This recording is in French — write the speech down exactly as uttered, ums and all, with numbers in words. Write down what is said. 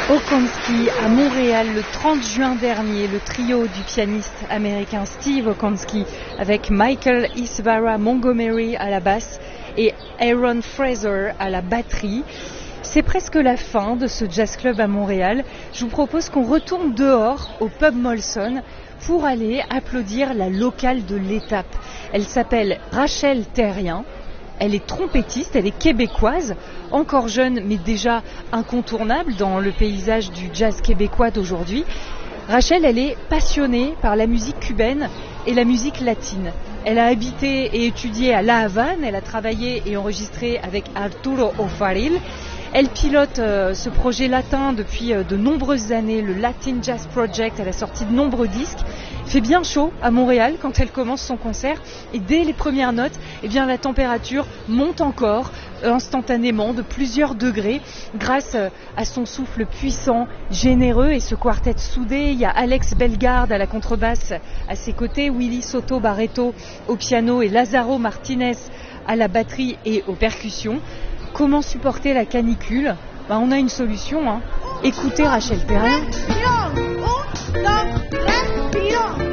Okonski à Montréal le trente juin dernier, le trio du pianiste américain Steve Okonski avec Michael Isvara Montgomery à la basse et Aaron Fraser à la batterie. C'est presque la fin de ce jazz club à Montréal. Je vous propose qu'on retourne dehors au pub Molson pour aller applaudir la locale de l'étape. Elle s'appelle Rachel Terrien. Elle est trompettiste, elle est québécoise, encore jeune mais déjà incontournable dans le paysage du jazz québécois d'aujourd'hui. Rachel, elle est passionnée par la musique cubaine et la musique latine. Elle a habité et étudié à La Havane, elle a travaillé et enregistré avec Arturo O'Farrill. Elle pilote euh, ce projet latin depuis euh, de nombreuses années, le Latin Jazz Project. Elle a sorti de nombreux disques. Il fait bien chaud à Montréal quand elle commence son concert. Et dès les premières notes, eh bien, la température monte encore euh, instantanément de plusieurs degrés grâce euh, à son souffle puissant, généreux et ce quartet soudé. Il y a Alex Bellegarde à la contrebasse à ses côtés, Willy Soto Barreto au piano et Lazaro Martinez à la batterie et aux percussions. Comment supporter la canicule? Ben, on a une solution, hein. Écoutez Rachel Terrien.